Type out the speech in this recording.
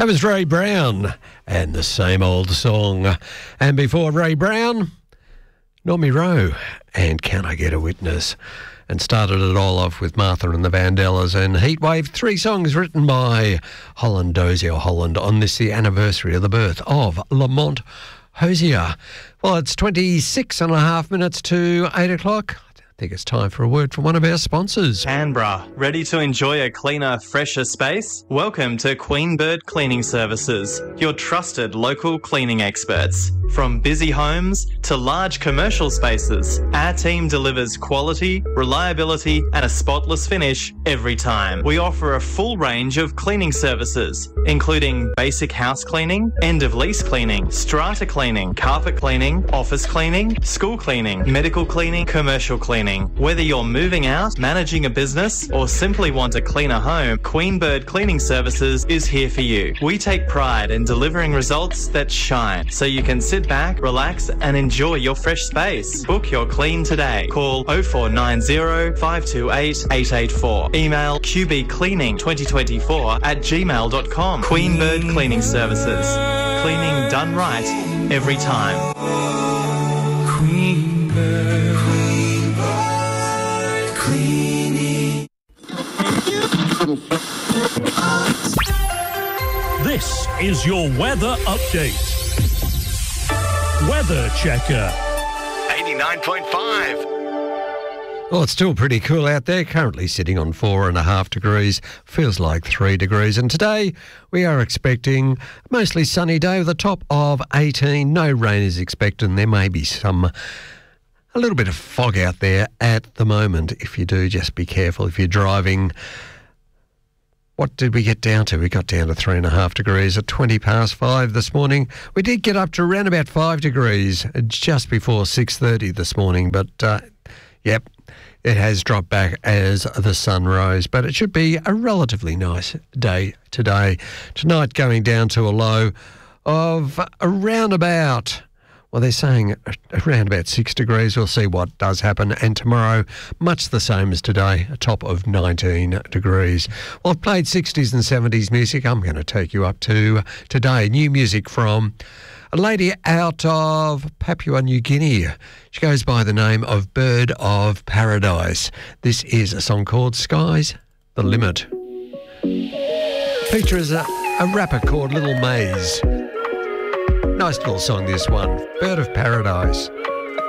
That was Ray Brown and the same old song. And before Ray Brown, Normie Rowe and Can I Get a Witness? And started it all off with Martha and the Vandellas and Heatwave, 3 songs written by Holland Dozier Holland on this, the anniversary of the birth of Lamont Hosier. Well, it's 26 and a half minutes to 8 o'clock. I think it's time for a word from one of our sponsors. Canberra, ready to enjoy a cleaner, fresher space? Welcome to Queen Bird Cleaning Services, your trusted local cleaning experts. From busy homes to large commercial spaces, our team delivers quality, reliability and a spotless finish every time. We offer a full range of cleaning services, including basic house cleaning, end-of-lease cleaning, strata cleaning, carpet cleaning, office cleaning, school cleaning, medical cleaning, commercial cleaning. Whether you're moving out, managing a business, or simply want a cleaner home, Queen Bird Cleaning Services is here for you. We take pride in delivering results that shine, so you can sit back, relax, and enjoy your fresh space. Book your clean today. Call 0490 528 884. Email qbcleaning2024@gmail.com. Queen Bird Cleaning Services. Cleaning done right every time. Queen Bird. This is your weather update. Weather Checker. 89.5. Well, it's still pretty cool out there. Currently sitting on 4.5 degrees. Feels like 3 degrees. And today we are expecting a mostly sunny day with a top of 18. No rain is expected. There may be a little bit of fog out there at the moment. If you do, just be careful if you're driving. What did we get down to? We got down to 3.5 degrees at 20 past 5 this morning. We did get up to around about 5 degrees just before 6:30 this morning, but yep, it has dropped back as the sun rose. But it should be a relatively nice day today. Tonight going down to a low of around about, well, they're saying around about 6 degrees. We'll see what does happen. And tomorrow, much the same as today, a top of 19 degrees. Well, I've played 60s and 70s music. I'm going to take you up to today. New music from a lady out of Papua New Guinea. She goes by the name of Bird of Paradise. This is a song called Sky's the Limit. Features a rapper called Little Maze. Nice little song, this one. Bird of Paradise.